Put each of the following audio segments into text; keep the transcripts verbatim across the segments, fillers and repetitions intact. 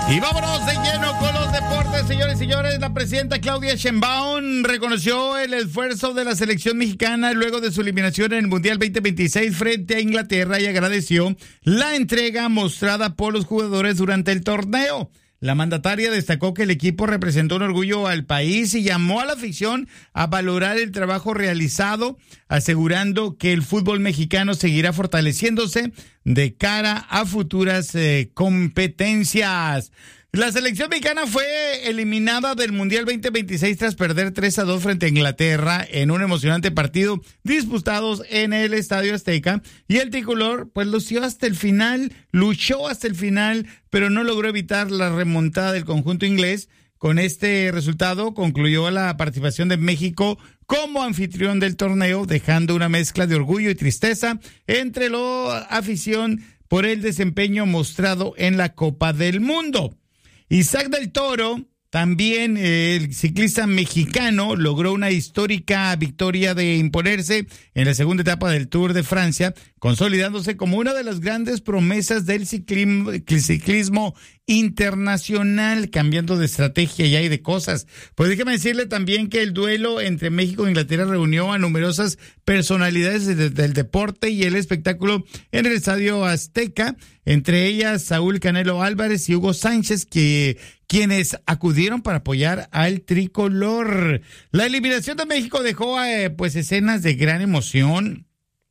Y vámonos de lleno con los deportes, señores y señores. La presidenta Claudia Sheinbaum reconoció el esfuerzo de la selección mexicana luego de su eliminación en el Mundial veinte veintiséis frente a Inglaterra y agradeció la entrega mostrada por los jugadores durante el torneo. La mandataria destacó que el equipo representó un orgullo al país y llamó a la afición a valorar el trabajo realizado, asegurando que el fútbol mexicano seguirá fortaleciéndose de cara a futuras eh, competencias. La selección mexicana fue eliminada del Mundial veinte veintiséis tras perder tres a dos frente a Inglaterra en un emocionante partido disputados en el Estadio Azteca, y el tricolor pues lució hasta el final, luchó hasta el final, pero no logró evitar la remontada del conjunto inglés. Con este resultado concluyó la participación de México como anfitrión del torneo, dejando una mezcla de orgullo y tristeza entre la afición por el desempeño mostrado en la Copa del Mundo. Isaac del Toro, también eh, el ciclista mexicano, logró una histórica victoria de imponerse en la segunda etapa del Tour de Francia, consolidándose como una de las grandes promesas del ciclismo, ciclismo internacional, cambiando de estrategia y hay de cosas. Pues déjeme decirle también que el duelo entre México e Inglaterra reunió a numerosas personalidades de, del deporte y el espectáculo en el Estadio Azteca, entre ellas Saúl Canelo Álvarez y Hugo Sánchez, que quienes acudieron para apoyar al tricolor. La eliminación de México dejó eh, pues escenas de gran emoción,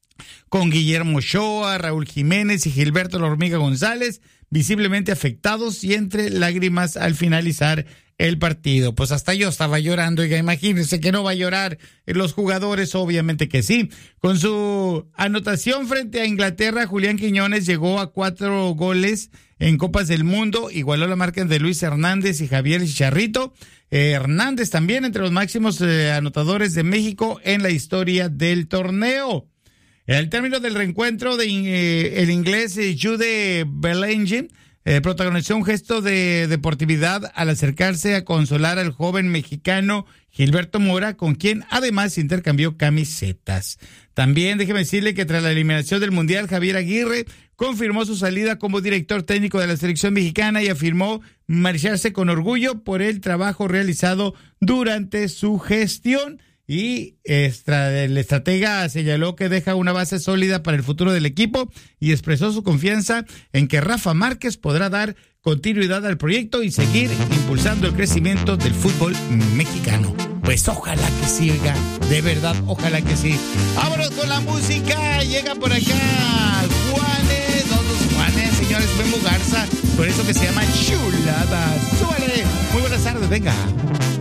con Guillermo Ochoa, Raúl Jiménez y Gilberto La Hormiga González visiblemente afectados y entre lágrimas al finalizar el partido. Pues hasta yo estaba llorando, oiga, imagínense que no va a llorar los jugadores, obviamente que sí. Con su anotación frente a Inglaterra, Julián Quiñones llegó a cuatro goles en Copas del Mundo, igualó la marca de Luis Hernández y Javier Chicharrito. Eh, Hernández también entre los máximos eh, anotadores de México en la historia del torneo. Al término del reencuentro, de, eh, el inglés eh, Jude Bellingham eh, protagonizó un gesto de deportividad al acercarse a consolar al joven mexicano Gilberto Mora, con quien además intercambió camisetas. También déjeme decirle que tras la eliminación del Mundial, Javier Aguirre confirmó su salida como director técnico de la selección mexicana y afirmó marcharse con orgullo por el trabajo realizado durante su gestión. Y extra, el estratega señaló que deja una base sólida para el futuro del equipo y expresó su confianza en que Rafa Márquez podrá dar continuidad al proyecto y seguir impulsando el crecimiento del fútbol mexicano. Pues ojalá que sí, oiga, de verdad, ojalá que sí. Vámonos con la música, llega por acá Juanes, dos los Juanes, señores, Memo Garza, por eso que se llama Chulada. Súbale, muy buenas tardes, venga.